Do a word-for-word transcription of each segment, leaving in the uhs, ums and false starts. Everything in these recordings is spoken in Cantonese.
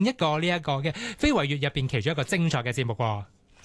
一個呢一個嘅非遺月入邊其中一個精彩嘅節目喎。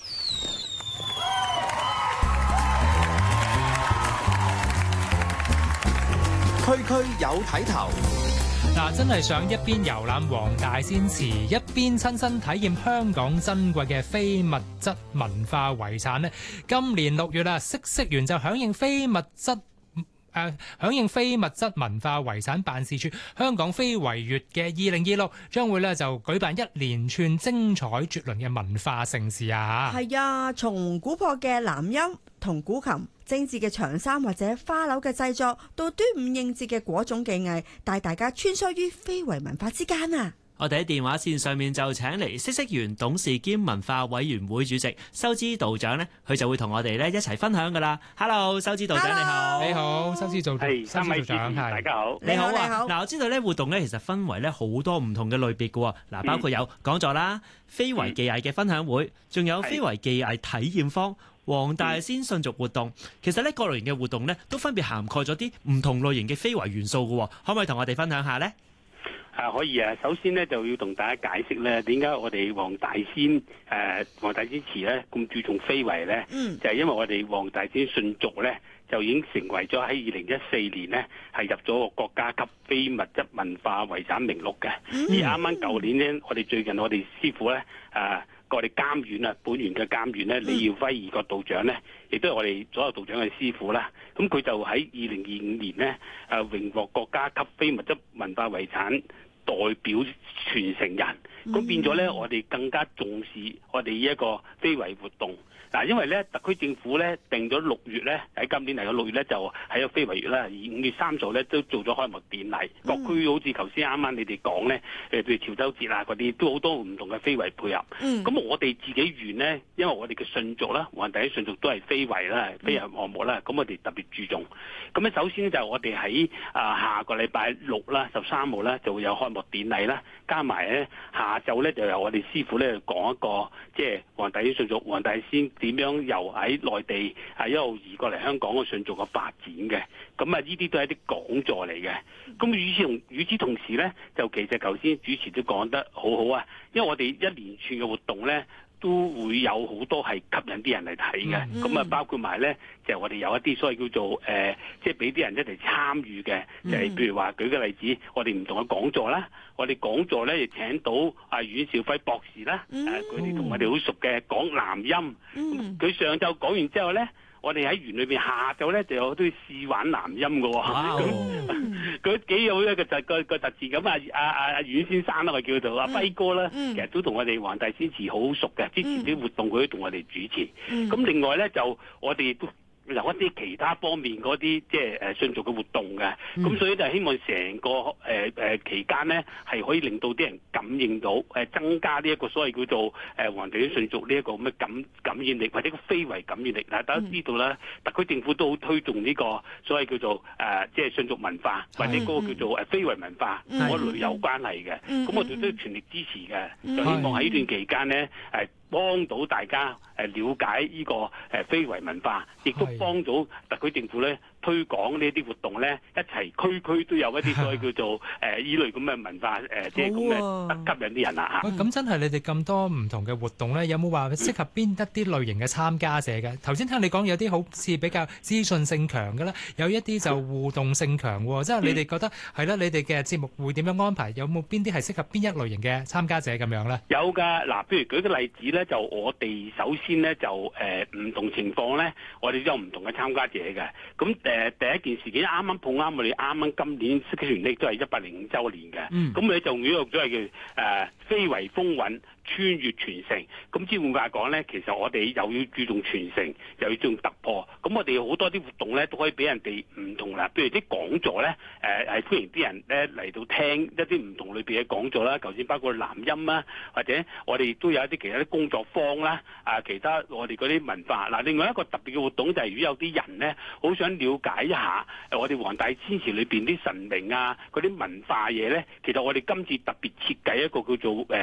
區區有睇頭。 嗱，真係想一邊遊覽黃大仙祠，一邊親身體驗香港珍貴嘅非物質文化遺產呢。今年六月啦，嗇色園就響應非物質誒響應非物質文化遺產辦事處香港非遺月嘅二零二六，將會咧就舉辦一連串精彩絕倫嘅文化盛事啊！ 係啊，從古樸嘅南音同古琴，精緻嘅長衫或者花柳嘅製作，到端午應節嘅果種技藝，帶大家穿梭於非遺文化之間啊！ 我哋喺電話線上面就請嚟嗇色園董事兼文化委員會主席修之道長呢，佢就會同我哋咧一齊分享噶啦。Hello， 修之道長 Hello. 你好， 你好，修之道長， 係三位主持，大家好， 你好啊。 你好， 嗱，我知道咧活動咧其實分為咧好多唔同嘅類別噶，嗱，包括有講座啦、非遺技藝嘅分享會，仲有非遺技藝體驗坊、黃大仙信俗活動。其實咧各類型嘅活動咧都分別涵蓋咗啲唔同類型嘅非遺元素噶，可唔可以同我哋分享下呢？ 啊，可以啊！首先咧就要同大家解釋咧，點解我哋黃大仙誒黃大仙祠咧咁注重非遺咧？ 嗯， 就係因為我哋黃大仙信俗咧就已經成為咗喺二零一四年咧係入咗個國家級非物質文化遺產名錄嘅。 嗯、 而啱啱舊年咧，我哋最近我哋師傅咧誒，我哋監院啊，本園嘅監院咧，李耀輝二個道長咧，亦都係我哋所有道長嘅師傅啦。咁佢就喺二零二五年咧誒榮獲國家級非物質文化遺產代表傳承人，咁變咗咧，我哋更加重視我哋呢一個非遺活動。嗱，因為咧，特區政府咧定咗六月咧，喺今年嚟嘅六月咧，就喺個非遺月啦。而五月三十號咧都做咗開幕典禮，各區好似頭先啱啱你哋講咧，誒譬如潮州節啊嗰啲，都好多唔同嘅非遺配合。咁、嗯、我哋自己園咧，因為我哋嘅信俗啦，黃大仙信俗都係非遺啦，非遺項目啦，咁我哋特別注重。咁咧，首先就我哋喺啊下個禮拜六啦，十三號咧就會有開幕典禮啦，加埋咧下晝咧就由我哋師傅咧講一個即係黃大仙信俗、黃大仙點樣由喺內地係一路移過嚟香港嘅信俗嘅發展嘅，咁啊呢啲都係一啲講座嚟嘅。咁與此同與此同時咧，就其實頭先主持都講得好好啊，因為我哋一連串嘅活動咧，都會有好多係吸引啲人嚟睇嘅。咁啊、嗯、包括埋咧，就係、我哋有一啲所謂叫做誒，即係俾啲人一齊參與嘅，就係、是、譬如話舉個例子，我哋唔同嘅講座啦，我哋講座咧亦請到阿阮兆輝博士啦，誒佢哋同我哋好熟嘅講南音，佢、嗯、上晝講完之後咧，我哋喺園裏邊下晝咧就有都要試玩南音嘅喎，咁佢幾好一個特個個特質咁啊！阿阿阿阮先生啦，我叫做阿輝哥啦，嗯、其實都同我哋黃大仙祠好熟嘅，之前啲活動佢都同我哋主持。咁、嗯、另外咧就我哋都有一啲其他方面嗰啲即係誒信俗嘅活動嘅，咁、嗯、所以就希望成個誒誒、呃、期間咧係可以令到啲人感應到誒、呃、增加呢一個所謂叫做誒黃大仙信俗呢一個咁嘅感感染力或者個非遺感染力。嗱，大家知道啦，特區政府都好推動呢個所謂叫做誒即係信俗文化或者嗰個叫做誒非遺文化同個旅遊關係嘅，咁、嗯、我哋都全力支持嘅，嗯、就希望喺呢段期間咧誒幫到大家誒了解呢個誒非遺文化，亦都幫到特區政府咧推廣呢啲活動咧，一齊區區都有一啲所謂叫做誒依類咁嘅文化誒，即係咁嘅吸引啲人啦嚇。 咁真係你哋咁多唔同嘅活動咧，有冇話適合邊一啲類型嘅參加者嘅？頭先聽你講有啲好似比較資訊性強嘅啦，有一啲就互動性強喎，即係你哋覺得係啦，你哋嘅節目會點樣安排？有冇邊啲係適合邊一類型嘅參加者咁樣咧？ 有㗎，嗱，譬如舉個例子咧，就我哋首先咧就誒唔同情況咧，我哋都有唔同嘅參加者嘅。咁誒第一件事件啱啱碰啱我哋啱啱今年嗇色園曆都係一百零五週年嘅，咁你就預約咗係叫誒非遺風韻穿越傳承。咁即係換句話講咧，其實我哋又要注重傳承，又要注重突破。咁我哋好多啲活動咧都可以俾人哋唔同啦，譬如啲講座咧誒係歡迎啲人咧嚟到聽一啲唔同類別嘅講座啦。頭先包括南音啦，或者我哋都有一啲其他啲工作坊啦，啊其他我哋嗰啲文化。嗱，另外一個特別嘅活動就係如果有啲人咧好想了解一下誒我哋黃大仙祠裏邊啲神明啊嗰啲文化嘢咧，其實我哋今次特別設計一個叫做誒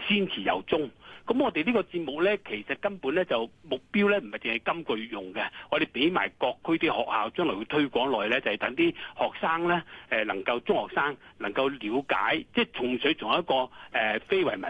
先遲由中。咁我哋呢個節目呢，其實根本呢就目標呢唔係淨係今個月用嘅，我哋俾埋各區啲學校將來會推廣落去呢，就係等啲學生呢，誒能夠中學生能夠了解，即係從水從一個誒非遺文